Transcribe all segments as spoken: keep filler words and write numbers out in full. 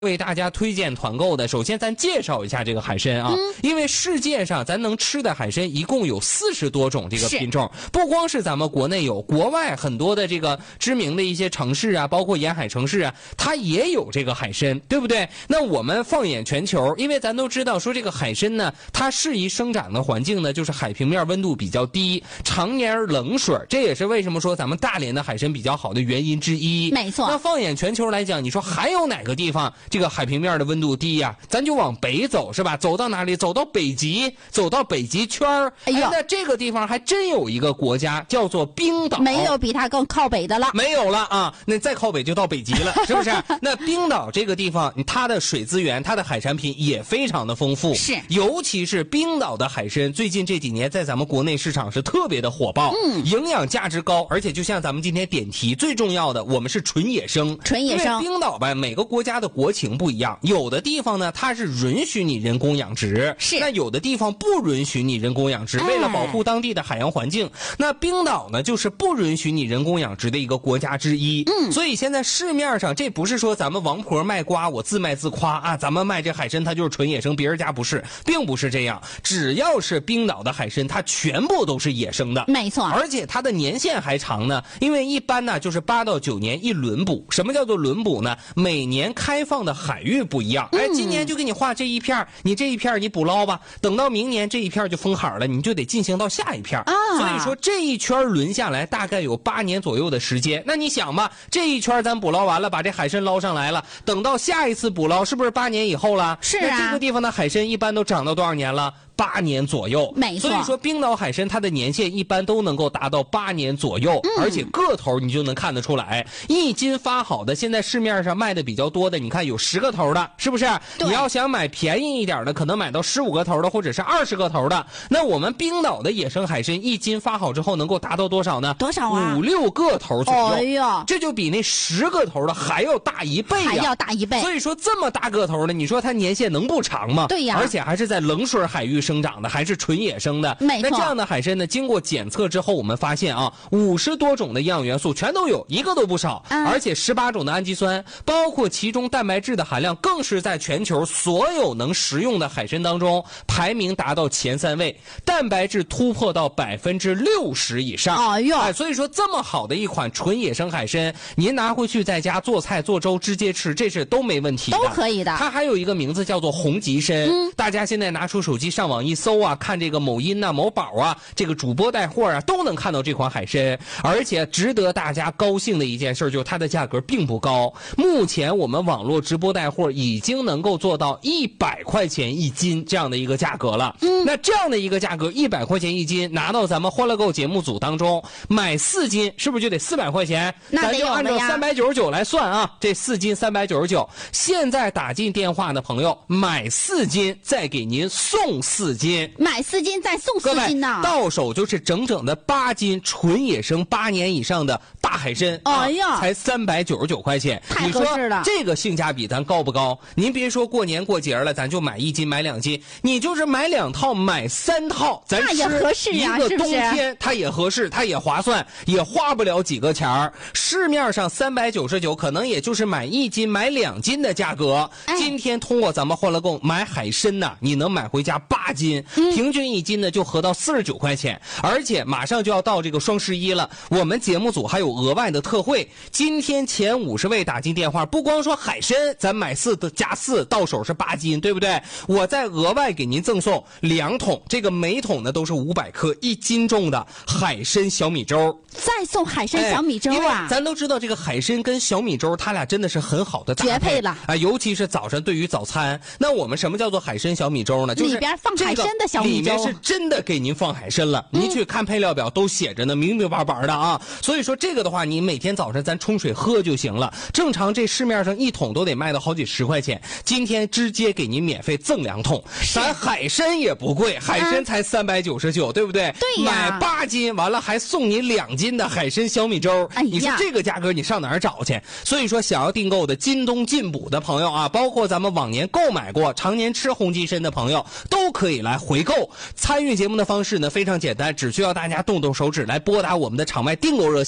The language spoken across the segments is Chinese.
为大家推荐团购的，首先咱介绍一下这个海参啊，嗯、因为世界上咱能吃的海参一共有四十多种这个品种，不光是咱们国内有，国外很多的这个知名的一些城市啊，包括沿海城市啊，它也有这个海参，对不对？那我们放眼全球，因为咱都知道说这个海参呢，它适宜生长的环境呢，就是海平面温度比较低，常年冷水，这也是为什么说咱们大连的海参比较好的原因之一。 没错。 那放眼全球来讲，你说还有哪个地方？这个海平面的温度低呀、啊，咱就往北走是吧？走到哪里？走到北极，走到北极圈儿。哎呀，那这个地方还真有一个国家叫做冰岛， 没有比它更靠北的了。 没有了啊，那再靠北就到北极了，是不是？那冰岛这个地方，它的水资源、它的海产品也非常的丰富， 是， 尤其是冰岛的海参，最近这几年在咱们国内市场是特别的火爆， 嗯， 营养价值高，而且就像咱们今天点题，最重要的，我们是纯野生， 纯野生。 因为冰岛吧，每个国家的国情不一样，有的地方呢，它是允许你人工养殖， 是， 那有的地方不允许你人工养殖，为了保护当地的海洋环境，哎、那冰岛呢，就是不允许你人工养殖的一个国家之一。 嗯， 所以现在市面上，这不是说咱们王婆卖瓜，我自卖自夸啊，咱们卖这海参它就是纯野生，别人家不是，并不是这样。只要是冰岛的海参，它全部都是野生的， 没错， 而且它的年限还长呢，因为一般呢就是八到九年一轮捕。什么叫做轮捕呢？每年开放的海域不一样，哎，今年就给你划这一片，你这一片你捕捞吧，等到明年这一片就封海了，你就得进行到下一片啊。所以说这一圈轮下来大概有八年左右的时间。那你想吧，这一圈咱捕捞完了，把这海参捞上来了，等到下一次捕捞是不是八年以后了？ 是啊。 那这个地方的海参一般都长到多少年了？八年左右， 没错。 所以说冰岛海参它的年限一般都能够达到八年左右，嗯、而且个头你就能看得出来，一斤发好的，现在市面上卖的比较多的，你看有十个头的，是不是？你要想买便宜一点的，可能买到十五个头的，或者是二十个头的。那我们冰岛的野生海参一斤发好之后能够达到多少呢？ 多少啊？ 五六个头左右。 哎呀， 这就比那十个头的还要大一倍呀、啊， 还要大一倍。 所以说这么大个头的，你说它年限能不长吗？ 对呀， 而且还是在冷水海域生长的，还是纯野生的。 没错。 那这样的海参呢，经过检测之后，我们发现啊，五十多种的营养元素全都有，一个都不少，嗯、而且十八种的氨基酸，包括其中蛋白质的含量，更是在全球所有能食用的海参当中排名达到前三位，蛋白质突破到百分之六十以上。 哎呦， 哎，所以说这么好的一款纯野生海参，您拿回去在家做菜做粥直接吃，这是都没问题的， 都可以的。 它还有一个名字叫做红极参，嗯、大家现在拿出手机上网一搜啊，看这个某音呐、某宝啊，这个主播带货啊，都能看到这款海参。而且值得大家高兴的一件事就是它的价格并不高，目前我们网络直播带货已经能够做到一百块钱一斤这样的一个价格了。嗯，那这样的一个价格，一百块钱一斤，拿到咱们欢乐购节目组当中，买四斤是不是就得四百块钱？咱就按照三百九十九来算啊，这四斤三百九十九。现在打进电话的朋友，买四斤再给您送四斤， 买四斤再送四斤呢， 到手就是整整的八斤纯野生八年以上的大海参。 哎呀， 啊、才三百九十九块钱， 太合适了。 你说这个性价比咱高不高？您别说过年过节了，咱就买一斤买两斤，你就是买两套买三套，咱吃也合适一个冬天它也合适，它也划算，也花不了几个钱儿。市面上三百九十九，可能也就是买一斤买两斤的价格。哎、今天通过咱们欢乐购买海参呐，你能买回家八斤，嗯、平均一斤呢就合到四十九块钱，而且马上就要到这个双十一了，我们节目组还有额外的特惠。今天前五十位打进电话，不光说海参，咱买四加四到手是八斤，对不对？我再额外给您赠送两桶，这个每桶呢都是五百克，一斤重的海参小米粥。 再送海参小米粥啊！ 哎、因为咱都知道这个海参跟小米粥，它俩真的是很好的搭配， 绝配了啊！尤其是早上对于早餐，那我们什么叫做海参小米粥呢？就是里边放海参的小米粥， 里面是真的给您放海参了。嗯、您去看配料表都写着呢，明明白白的啊。所以说这个的话，你每天早上咱冲水喝就行了。正常这市面上一桶都得卖到好几十块钱，今天直接给您免费赠两桶。咱海参也不贵，海参才三百九十九，对不对？ 对呀， 买八斤完了还送你两斤的海参小米粥。 哎呀， 你说这个价格你上哪儿找去？所以说想要订购的京东进补的朋友啊，包括咱们往年购买过、常年吃红极参的朋友，都可以来回购。参与节目的方式呢非常简单，只需要大家动动手指来拨打我们的场外订购热线。 没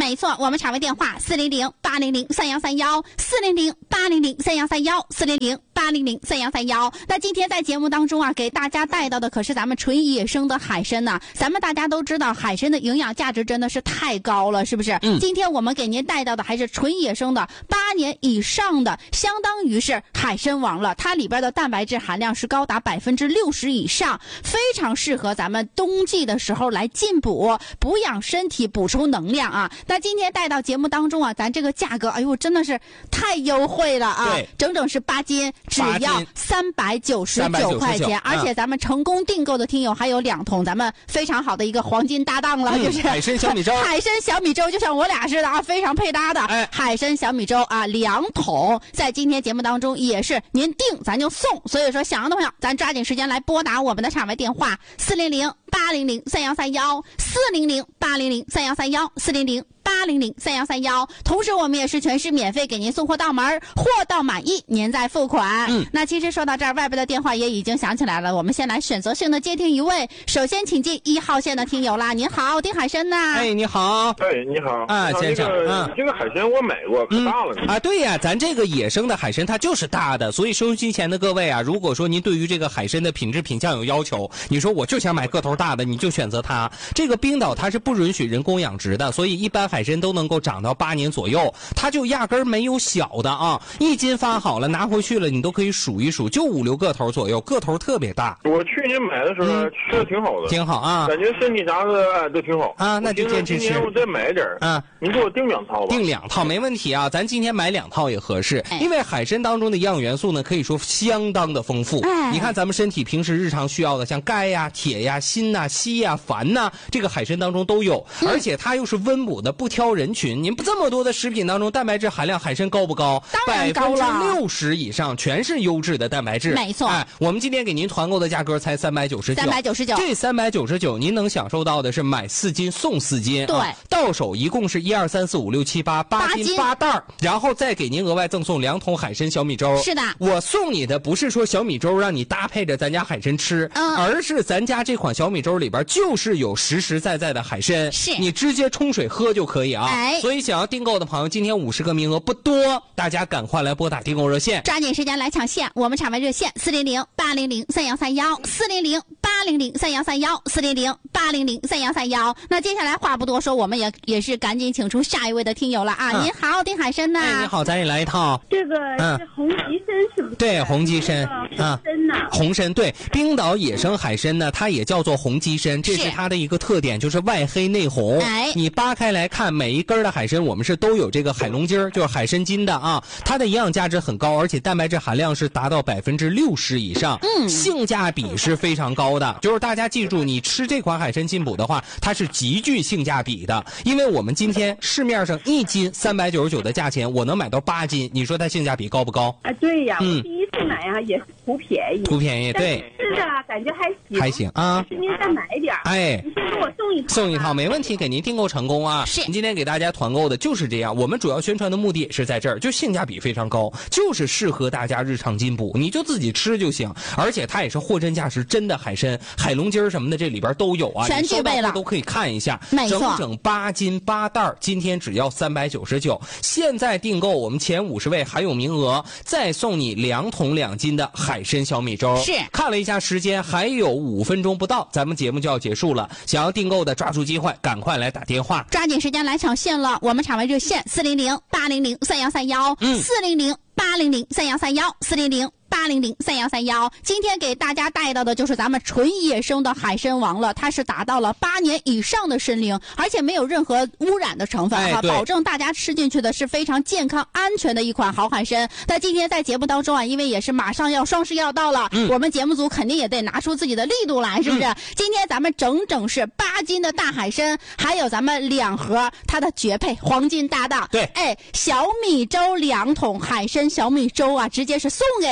没错，我们场外电话四零零八零零三幺三幺，四零零八零零三幺三幺，四零零八零零三幺三幺。那今天在节目当中啊，给大家带到的可是咱们纯野生的海参呐、啊。咱们大家都知道，海参的营养价值真的是太高了，是不是？嗯。今天我们给您带到的还是纯野生的八年以上的，相当于是海参王了。它里边的蛋白质含量是高达百分之六十以上，非常适合咱们冬季的时候来进补、补养身体、补充能量啊。那今天带到节目当中啊，咱这个价格，哎呦，真的是太优惠了啊！整整是八斤，只要三百九十九块钱，而且咱们成功订购的听友还有两桶咱们非常好的一个黄金搭档了，嗯、就是海参小米粥。 海参小米粥就像我俩似的啊，非常配搭的。哎、海参小米粥啊，两桶，在今天节目当中也是您订咱就送，所以说想要的朋友，咱抓紧时间来拨打我们的场外电话四零零八零零三幺三幺，四零零八零零三幺三幺，四零零八零零三幺三幺。同时我们也是全市免费给您送货到门，货到满意您再付款。嗯，那其实说到这儿，外边的电话也已经响起来了，我们先来选择性的接听一位。首先请进一号线的听友啦，您好，丁海参呐。 哎，你好。 哎，你好。 啊，先生。 这个、 嗯、 这个海参我买过，可大了、嗯、 啊，对呀，咱这个野生的海参它就是大的，所以收音机前的各位啊，如果说您对于这个海参的品质品相有要求，你说我就想买个头大的，你就选择它。这个冰岛它是不允许人工养殖的，所以一般海参都能够长到八年左右，它就压根儿没有小的啊，一斤发好了拿回去了，你都可以数一数，就五六个头左右，个头特别大。 我去年买的时候、嗯、吃的挺好的， 挺好啊， 感觉身体啥的都挺好啊，那就坚持吃。 今年我再买点啊，你给我订两套吧。 订两套没问题啊，咱今天买两套也合适，哎、因为海参当中的营养元素呢，可以说相当的丰富。哎、你看咱们身体平时日常需要的，像钙呀、铁呀、锌呐、硒呀、钒呐，这个海参当中都有，而且它又是温补的，不挑人群。您不这么多的食品当中，蛋白质含量海参高不高？ 当然高了， 百分之六十以上全是优质的蛋白质。 没错。 哎，我们今天给您团购的价格才三百九十九， 三百九十九。 这三百九十九，您能享受到的是买四斤送四斤。 对、 啊，到手一共是一二三四五六七八八斤八袋儿，然后再给您额外赠送两桶海参小米粥。 是的， 我送你的不是说小米粥让你搭配着咱家海参吃，嗯，而是咱家这款小米粥里边就是有实实在在的海参， 是你直接冲水喝就可以啊。 哎， 所以想要订购的朋友，今天五十个名额不多，大家赶快来拨打订购热线， 抓紧时间来抢线。我们场外热线四零零八零零三幺三幺，四零零八零零三幺三幺，四零零八零零三幺三幺。那接下来话不多说，我们也也是赶紧请出下一位的听友了啊！嗯、您好，丁海参呐。 哎，你好，咱也来一套。 这个是红棘参是不是？ 对，红棘参啊，参呐， 红参对，冰岛野生海参呢，它也叫做红棘参，这是它的一个特点，就是外黑内红。 哎， 你扒开来看，每一根的海参，我们是都有这个海龙筋儿，就是海参筋的啊。它的营养价值很高，而且蛋白质含量是达到百分之六十以上，嗯，性价比是非常高的。就是大家记住，你吃这款海参进补的话，它是极具性价比的，因为我们今天市面上一斤三百九十九的价钱，我能买到八斤，你说它性价比高不高？ 啊，对呀，嗯，我第一次买啊也是图便宜， 图便宜，对， 是的，感觉还行， 还行啊。 今天再买点， 哎， 你先给我送一套， 送一套没问题，给您订购成功啊。 是， 今天给大家团购的就是这样，我们主要宣传的目的也是在这儿，就性价比非常高，就是适合大家日常进补，你就自己吃就行，而且它也是货真价实真的海参，海龙筋什么的这里边都有啊， 全具备了， 都可以看一下， 没错， 整整八斤八袋，今天只要三百九十九，现在订购我们前五十位还有名额，再送你两桶两斤的海参小米粥。 是， 看了一下时间，还有五分钟不到，咱们节目就要结束了，想要订购的抓住机会，赶快来打电话， 抓紧时间来抢线了。我们场外热线四零零八零零三幺三幺，嗯，四零零八零零三幺三幺，四零零八零零三幺三幺。今天给大家带到的就是咱们纯野生的海参王了，它是达到了八年以上的参龄，而且没有任何污染的成分哈、哎，保证大家吃进去的是非常健康安全的一款好海参。那今天在节目当中啊，因为也是马上要双十一要到了、嗯，我们节目组肯定也得拿出自己的力度来，是不是？嗯、今天咱们整整是八斤的大海参，还有咱们两盒它的绝配黄金搭档， 对， 哎，小米粥两桶海参小米粥啊，直接是送给大家的。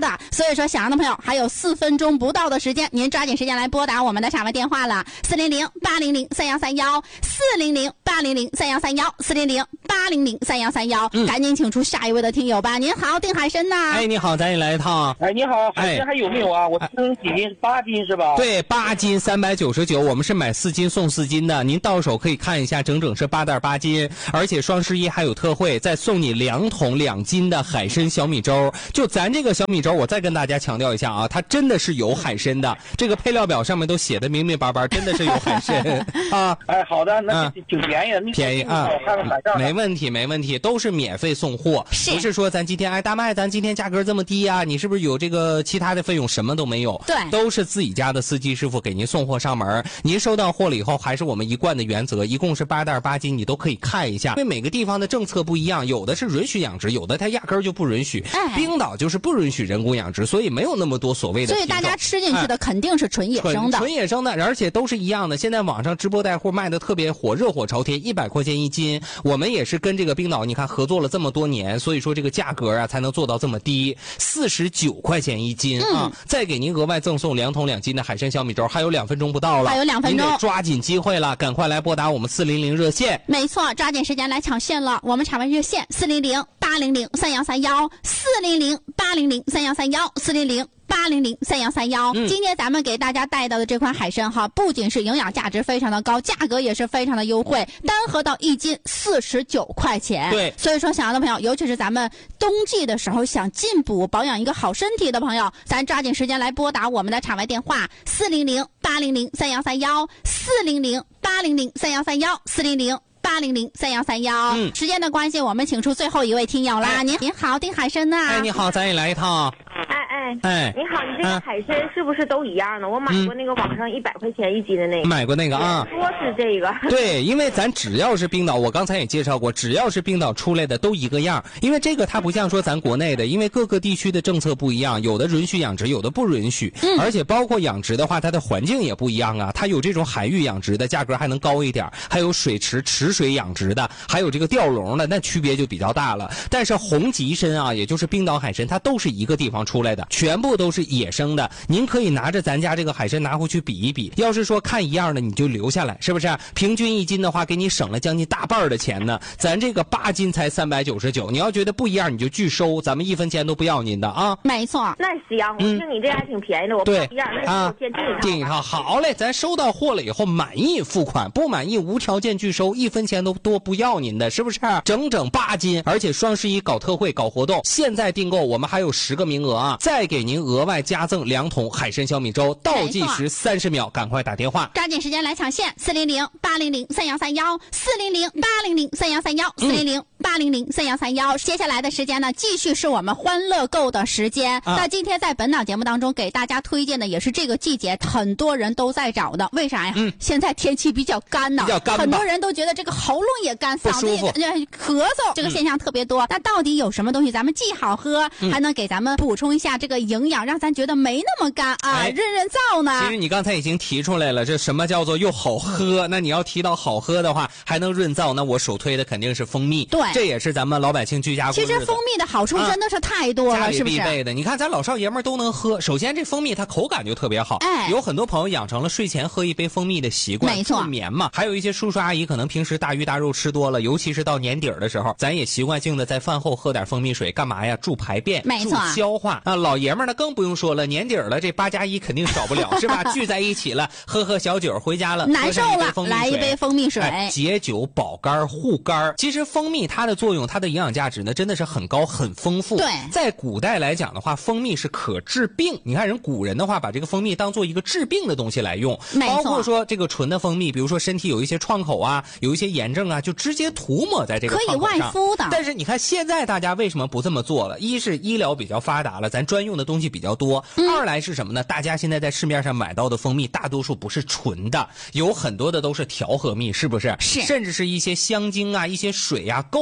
的。所以说，想要的朋友还有四分钟不到的时间，您抓紧时间来拨打我们的场外电话了，四零零八零零三幺三幺，四零零八零零三幺三幺，四零零八零零三幺三幺，赶紧请出下一位的听友吧。您好，丁海参呐。 哎，你好，咱也来一趟。 哎，你好，海参还有没有啊？我称几斤？八斤是吧？ 对，八斤三百九十九，我们是买四斤送四斤的，您到手可以看一下，整整是八袋八斤，而且双十一还有特惠，再送你两桶两斤的海参小米粥。就咱这个小米粥，我再跟大家强调一下啊，它真的是有海参的，这个配料表上面都写的明明白白，真的是有海参啊。 哎，好的，那挺便宜的， 便宜啊，没问题没问题，都是免费送货，不是说咱今天哎大麦，咱今天价格这么低啊，你是不是有这个其他的费用？什么都没有， 对， 都是自己家的司机师傅给您送货上门。您收到货了以后，还是我们一贯的原则，一共是八袋八斤，你都可以看一下，因为每个地方的政策不一样，有的是允许养殖，有的它压根儿就不允许。哎，冰岛就是不允许人工养殖，所以没有那么多所谓的。 所以大家吃进去的肯定是纯野生的， 纯野生的，而且都是一样的。现在网上直播带货卖的特别火，热火朝天，一百块钱一斤。我们也是跟这个冰岛，你看合作了这么多年，所以说这个价格啊才能做到这么低，四十九块钱一斤、嗯、啊！再给您额外赠送两桶两斤的海参小米粥，还有两分钟不到了， 还有两分钟， 您得抓紧机会了，赶快来拨打我们四零零热线。 没错，抓紧时间来抢线了。我们场外热线四零零八零零三幺三幺，四零零八零零三幺三幺，四零零八零零三幺三幺。今天咱们给大家带到的这款海参哈，不仅是营养价值非常的高，价格也是非常的优惠，单盒到一斤四十九块钱。 对， 所以说想要的朋友，尤其是咱们冬季的时候想进补保养一个好身体的朋友，咱抓紧时间来拨打我们的场外电话四零零八零零三幺三幺，四零零八零零三幺三幺，四零零八零零三幺三幺。嗯，时间的关系，我们请出最后一位听友啦。哎、您您好，丁海参呐。 哎，你好，咱也来一趟。 哎哎哎， 你好，你这个海参是不是都一样的？我买过那个网上一百块钱一斤的那个。 买过那个啊？ 说是这个。 对，因为咱只要是冰岛，我刚才也介绍过，只要是冰岛出来的都一个样。因为这个它不像说咱国内的，因为各个地区的政策不一样，有的允许养殖，有的不允许。嗯。而且包括养殖的话，它的环境也不一样啊。它有这种海域养殖的，价格还能高一点；还有水池池水养殖的，还有这个钓笼的，那区别就比较大了。但是红极参啊，也就是冰岛海参，它都是一个地方出来的，全部都是野生的。您可以拿着咱家这个海参拿回去比一比，要是说看一样的你就留下来，是不是？平均一斤的话给你省了将近大半的钱呢。咱这个八斤才三百九十九，你要觉得不一样你就拒收，咱们一分钱都不要您的啊。 没错。 那行，我听你这还挺便宜的，我不一样，那就先订一套。 订一套好嘞，咱收到货了以后满意付款，不满意无条件拒收，一分钱都多不要您的，是不是？整整八斤，而且双十一搞特惠搞活动，现在订购我们还有十个名额啊，再给您额外加赠两桶海参小米粥，倒计时三十秒，赶快打电话， 抓紧时间来抢线，四零零八零零三幺三幺，四零零八零零三幺三幺，四零零八零零三幺三幺。接下来的时间呢，继续是我们欢乐购的时间。啊、那今天在本档节目当中给大家推荐的也是这个季节很多人都在找的，为啥呀？嗯，现在天气比较干呐， 比较干， 很多人都觉得这个喉咙也干，嗓子也咳嗽，这个现象特别多。嗯、那到底有什么东西咱们既好喝，嗯、还能给咱们补充一下这个营养，让咱觉得没那么干啊， 哎、 润润燥呢？ 其实你刚才已经提出来了，这什么叫做又好喝？那你要提到好喝的话，还能润燥，那我首推的肯定是蜂蜜。 对， 这也是咱们老百姓居家过日子。 其实蜂蜜的好处真的是太多了， 啊、 是不是？ 家里必备的。你看咱老少爷们都能喝。首先这蜂蜜它口感就特别好，哎，有很多朋友养成了睡前喝一杯蜂蜜的习惯， 没错， 助眠嘛。还有一些叔叔阿姨可能平时大鱼大肉吃多了，尤其是到年底的时候，咱也习惯性的在饭后喝点蜂蜜水，干嘛呀？助排便， 没错， 助消化啊。老爷们呢更不用说了，年底了这八加一肯定少不了，是吧？聚在一起了，喝喝小酒，回家了难受了，来一杯蜂蜜水， 哎、解酒保肝护肝。其实蜂蜜它的作用，它的营养价值呢，真的是很高很丰富。 对， 在古代来讲的话，蜂蜜是可治病。你看人古人的话，把这个蜂蜜当做一个治病的东西来用，包括说这个纯的蜂蜜，比如说身体有一些创口啊，有一些炎症啊，就直接涂抹在这个创口上， 可以外敷的。 但是你看现在大家为什么不这么做了？一是医疗比较发达了，咱专用的东西比较多；嗯、二来是什么呢？大家现在在市面上买到的蜂蜜，大多数不是纯的，有很多的都是调和蜜，是不是？ 是， 甚至是一些香精啊、一些水啊勾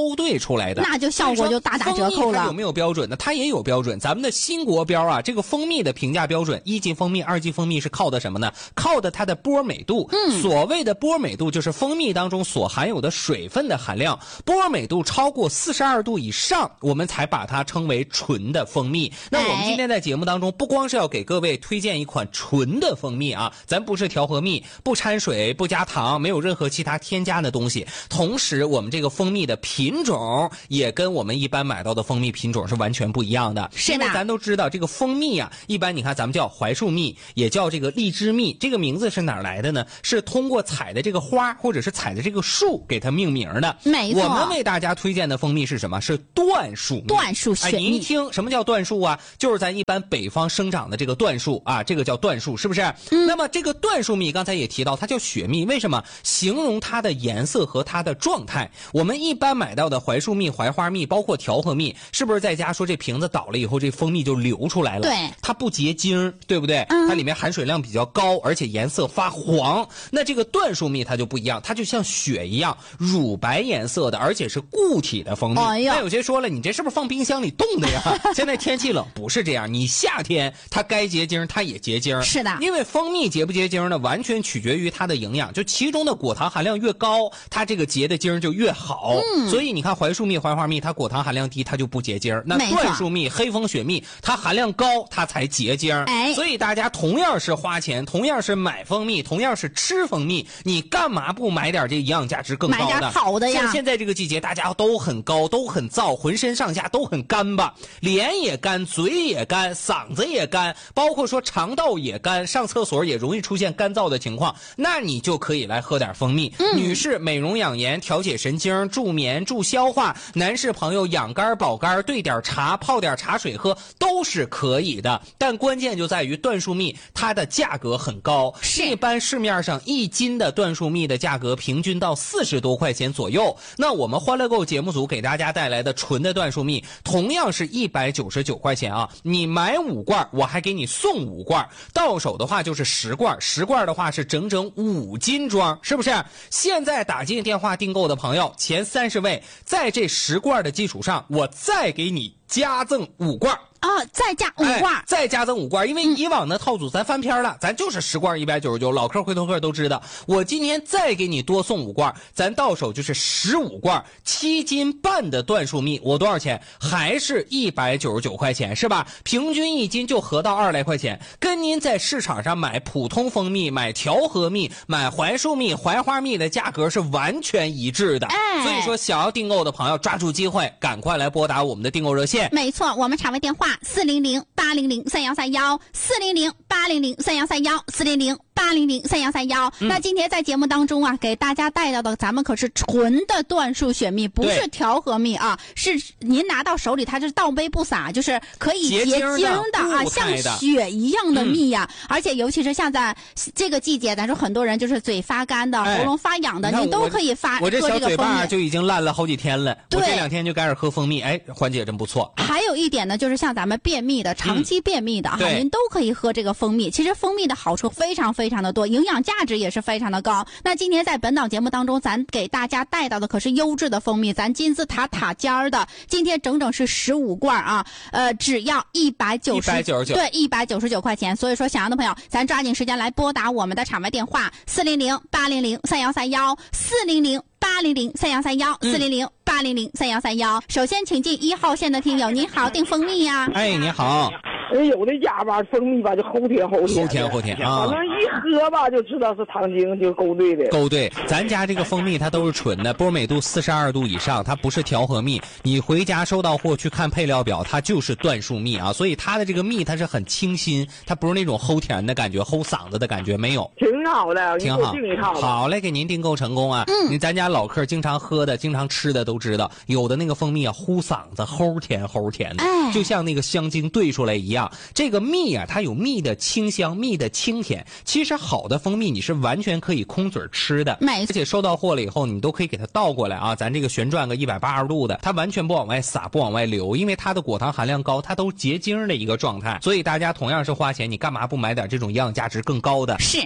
勾兑出来的， 那就效果就大打折扣了。 它有没有标准呢？它也有标准。咱们的新国标啊，这个蜂蜜的评价标准，一级蜂蜜、二级蜂蜜是靠的什么呢？靠的它的波美度。嗯，所谓的波美度就是蜂蜜当中所含有的水分的含量，波美度超过四十二度以上，我们才把它称为纯的蜂蜜。那我们今天在节目当中，不光是要给各位推荐一款纯的蜂蜜啊，咱不是调和蜜，不掺水，不加糖，没有任何其他添加的东西。同时，我们这个蜂蜜的品种也跟我们一般买到的蜂蜜品种是完全不一样的。 是的， 因为咱都知道这个蜂蜜啊，一般你看咱们叫槐树蜜，也叫这个荔枝蜜，这个名字是哪儿来的呢？是通过采的这个花或者是采的这个树给它命名的。 没错， 我们为大家推荐的蜂蜜是什么？是椴树蜜。 椴树雪蜜。 哎，你一听什么叫椴树啊？就是咱一般北方生长的这个椴树啊，这个叫椴树，是不是？嗯。那么这个椴树蜜刚才也提到，它叫雪蜜，为什么？形容它的颜色和它的状态。我们一般买到的槐树蜜、槐花蜜，包括调和蜜，是不是在家说这瓶子倒了以后，这蜂蜜就流出来了？ 对， 它不结晶，对不对？嗯。它里面含水量比较高，而且颜色发黄。那这个椴树蜜它就不一样，它就像雪一样，乳白颜色的，而且是固体的蜂蜜。哎呀，那有些说了，你这是不是放冰箱里冻的呀？现在天气冷，不是这样。你夏天它该结晶，它也结晶。 是的， 因为蜂蜜结不结晶呢，完全取决于它的营养，就其中的果糖含量越高，它这个结的晶就越好。嗯，所以你看槐树蜜、槐花蜜，它果糖含量低，它就不结晶。那椴树蜜、黑蜂雪蜜，它含量高，它才结晶。哎，所以大家同样是花钱，同样是买蜂蜜，同样是吃蜂蜜，你干嘛不买点这营养价值更高的？ 买点好的呀！ 像现在这个季节，大家都很高，都很燥，浑身上下都很干巴，脸也干，嘴也干，嗓子也干，包括说肠道也干，上厕所也容易出现干燥的情况，那你就可以来喝点蜂蜜。嗯，女士美容养颜、调节神经、助眠、助消化；男士朋友养肝保肝，兑点茶、泡点茶水喝都是可以的。但关键就在于椴树蜜它的价格很高，一般市面上一斤的椴树蜜的价格平均到四十多块钱左右。那我们欢乐购节目组给大家带来的纯的椴树蜜，同样是一百九十九块钱啊！你买五罐，我还给你送五罐，到手的话就是十罐，十罐的话是整整五斤装，是不是？现在打进电话订购的朋友，前三十位，在这十罐的基础上，我再给你加赠五罐。 哦，再加五罐、 哎，再加赠五罐，因为以往的套组咱翻篇了，嗯、咱就是十罐一百九十九，老客回头客都知道。我今天再给你多送五罐，咱到手就是十五罐，七斤半的椴树蜜，我多少钱？还是一百九十九块钱，是吧？平均一斤就合到二来块钱，跟您在市场上买普通蜂蜜、买调和蜜、买槐树蜜、槐花蜜的价格是完全一致的。哎，所以说想要订购的朋友，抓住机会，赶快来拨打我们的订购热线。 没错，我们场外电话。四零零八零零三幺三幺，四零零八零零三幺三幺，四零零八零零三幺三幺。那今天在节目当中啊，给大家带到的咱们可是纯的椴树雪蜜，不是调和蜜啊，是您拿到手里它是倒杯不洒，就是可以结晶的啊，像雪一样的蜜呀、啊嗯。而且尤其是像在这个季节，咱说很多人就是嘴发干的、哎、喉咙发痒的，你都可以发我这小嘴巴就已经烂了好几天了， 我这两天就开始喝蜂蜜，哎，缓解真不错。 还有一点呢，就是像咱们便秘的、长期便秘的哈、嗯，您都可以喝这个蜂蜜。其实蜂蜜的好处非常非常的多，营养价值也是非常的高。那今天在本档节目当中，咱给大家带到的可是优质的蜂蜜，咱金字塔塔尖儿的，今天整整是十五罐啊，呃，只要一百九十，对，一百九十九块钱。所以说，想要的朋友，咱抓紧时间来拨打我们的场外电话四零零八零零三幺三幺，四零零八零零三幺三幺，四零零八零零三幺三幺。首先，请进一号线的听友，您好，订蜂蜜呀、啊？ 哎，你好。 哎，有的家吧，蜂蜜吧就齁甜齁甜， 齁甜齁甜啊！ 反正一喝吧就知道是糖精，就勾兑的。 勾兑，咱家这个蜂蜜它都是纯的，波美度四十二度以上，它不是调和蜜。你回家收到货去看配料表，它就是椴树蜜啊，所以它的这个蜜它是很清新，它不是那种齁甜的感觉、齁嗓子的感觉，没有。 挺好的， 挺好。好嘞，给您订购成功啊！嗯，您咱家老客经常喝的、经常吃的都知道，有的那个蜂蜜啊，呼嗓子，齁甜齁甜的，哎，就像那个香精兑出来一样。这个蜜啊，它有蜜的清香，蜜的清甜。其实好的蜂蜜你是完全可以空嘴吃的，而且收到货了以后，你都可以给它倒过来啊，咱这个旋转个一百八十度的，它完全不往外洒，不往外流，因为它的果糖含量高，它都结晶的一个状态。所以大家同样是花钱，你干嘛不买点这种营养价值更高的，是口感更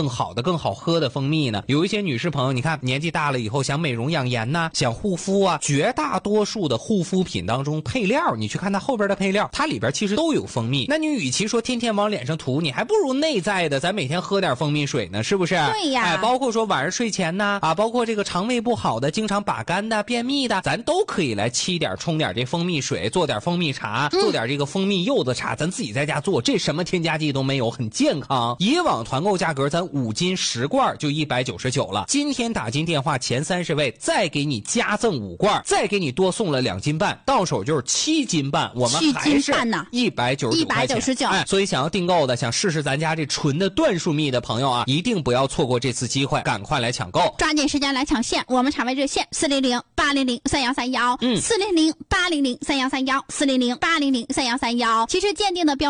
更好的、更好喝的蜂蜜呢？有一些女士朋友，你看年纪大了以后想美容养颜呐、啊，想护肤啊，绝大多数的护肤品当中配料，你去看它后边的配料，它里边其实都有蜂蜜。那你与其说天天往脸上涂，你还不如内在的，咱每天喝点蜂蜜水呢，是不是？ 对呀。 哎，包括说晚上睡前呢，啊，包括这个肠胃不好的、经常把干的、便秘的，咱都可以来沏点、冲点这蜂蜜水，做点蜂蜜茶，嗯、做点这个蜂蜜柚子茶，咱自己在家做，这什么添加剂都没有，很健康。以往团购价格咱五斤十罐就一百九十九了，今天打进电话前三十位再给你加赠五罐，再给你多送了两斤半，到手就是七斤半，我们还是一百九十九块钱。一百九十九。哎，所以想要订购的、想试试咱家这纯的椴树蜜的朋友啊，一定不要错过这次机会，赶快来抢购， 抓紧时间来抢线。我们场外热线四零零八零零三幺三幺，嗯，四零零八零零三幺三幺，四零零八零零三幺三幺。其实鉴定的标